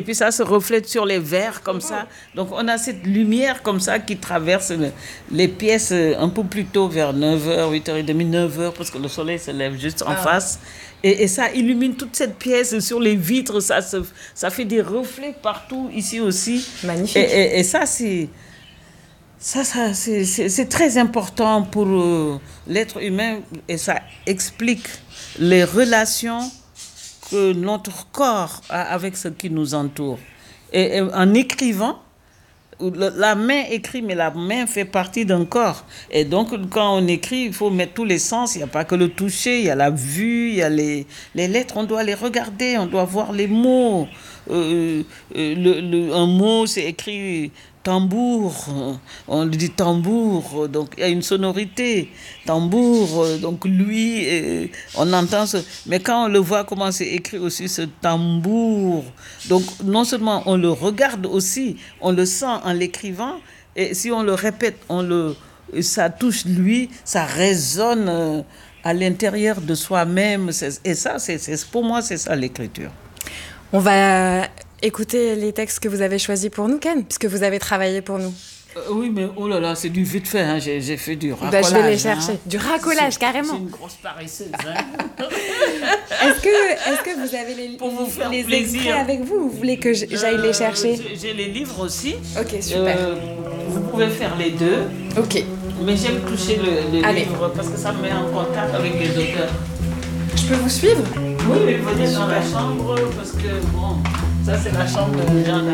puis ça se reflète sur les verres comme ça. Donc on a cette lumière comme ça qui traverse les pièces un peu plus tôt vers 9h, 8h30, 9h, parce que le soleil se lève juste en face. Et ça illumine toute cette pièce sur les vitres, ça fait des reflets partout ici aussi. Magnifique. Et ça, c'est très important pour l'être humain et ça explique les relations que notre corps a avec ce qui nous entoure. Et en écrivant, la main écrit, mais la main fait partie d'un corps. Et donc, quand on écrit, il faut mettre tous les sens. Il n'y a pas que le toucher, il y a la vue, il y a les lettres. On doit les regarder, on doit voir les mots. Un mot, c'est écrit tambour. On dit tambour, donc il y a une sonorité. Tambour, donc lui, on entend ce... Mais quand on le voit comment c'est écrit aussi, ce tambour, donc non seulement on le regarde aussi, on le sent en l'écrivant, et si on le répète, ça touche lui, ça résonne à l'intérieur de soi-même. Et ça, pour moi, c'est ça l'écriture. On va écouter les textes que vous avez choisis pour nous, Ken, puisque vous avez travaillé pour nous. Oui, mais oh là là, c'est du vite fait. Hein. J'ai fait du racolage. Je vais les chercher. Du racolage, carrément. C'est une grosse paresseuse. Hein. Est-ce que vous avez pour vous faire les plaisir. extraits avec vous ou vous voulez que j'aille les chercher? J'ai les livres aussi. Ok, super. Vous pouvez faire les deux. Ok. Mais j'aime toucher le livre parce que ça me met en contact avec les auteurs. Je peux vous suivre? Oui, mais venez dans la chambre parce que, bon, ça c'est la chambre de Jean.